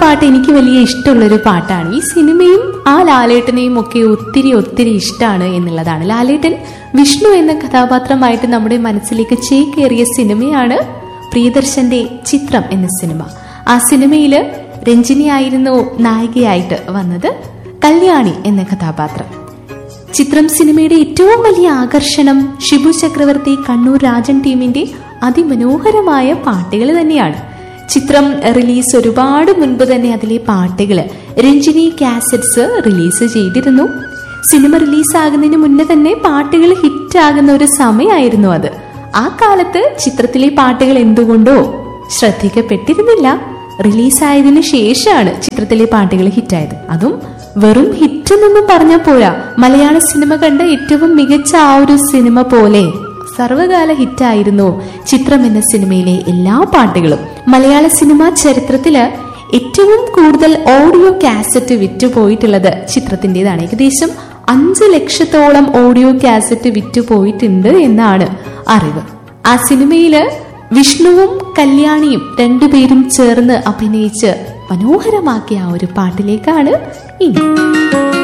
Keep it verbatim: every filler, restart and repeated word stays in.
പാട്ട് എനിക്ക് വലിയ ഇഷ്ടമുള്ളൊരു പാട്ടാണ്. ഈ സിനിമയും ആ ലാലേട്ടനെയും ഒക്കെ ഒത്തിരി ഒത്തിരി ഇഷ്ടമാണ് എന്നുള്ളതാണ്. ലാലേട്ടൻ വിഷ്ണു എന്ന കഥാപാത്രമായിട്ട് നമ്മുടെ മനസ്സിലേക്ക് ചേക്കേറിയ സിനിമയാണ് പ്രിയദർശന്റെ ചിത്രം എന്ന സിനിമ. ആ സിനിമയില് രഞ്ജിനി ആയിരുന്നു നായികയായിട്ട് വന്നത്, കല്യാണി എന്ന കഥാപാത്രം. ചിത്രം സിനിമയുടെ ഏറ്റവും വലിയ ആകർഷണം ഷിബു ചക്രവർത്തി, കണ്ണൂർ രാജൻ ടീമിന്റെ അതിമനോഹരമായ പാട്ടുകൾ തന്നെയാണ്. ചിത്രം റിലീസ് ഒരുപാട് മുൻപ് തന്നെ അതിലെ പാട്ടുകൾ രഞ്ജിനി കാസറ്റ്സ് റിലീസ് ചെയ്തിരുന്നു. സിനിമ റിലീസാകുന്നതിന് മുന്നേ തന്നെ പാട്ടുകൾ ഹിറ്റാകുന്ന ഒരു സമയമായിരുന്നു അത്. ആ കാലത്ത് ചിത്രത്തിലെ പാട്ടുകൾ എന്തുകൊണ്ടോ ശ്രദ്ധിക്കപ്പെട്ടിരുന്നില്ല. റിലീസായതിനു ശേഷമാണ് ചിത്രത്തിലെ പാട്ടുകൾ ഹിറ്റായത്. അതും വെറും ഹിറ്റ് എന്നൊന്നും പറഞ്ഞാൽ പോരാ, മലയാള സിനിമ കണ്ട ഏറ്റവും മികച്ച ആ ഒരു സിനിമ പോലെ സർവകാല ഹിറ്റായിരുന്നു ചിത്രം എന്ന സിനിമയിലെ എല്ലാ പാട്ടുകളും. മലയാള സിനിമാ ചരിത്രത്തില് ഏറ്റവും കൂടുതൽ ഓഡിയോ കാസറ്റ് വിറ്റുപോയിട്ടുള്ളത് ചിത്രത്തിൻ്റെതാണ്. ഏകദേശം അഞ്ച് ലക്ഷത്തോളം ഓഡിയോ കാസറ്റ് വിറ്റുപോയിട്ടുണ്ട് എന്നാണ് അറിവ്. ആ സിനിമയില് വിഷ്ണുവും കല്യാണിയും രണ്ടുപേരും ചേർന്ന് അഭിനയിച്ച് മനോഹരമാക്കിയ ആ ഒരു പാട്ടിലേക്കാണ് ഇനി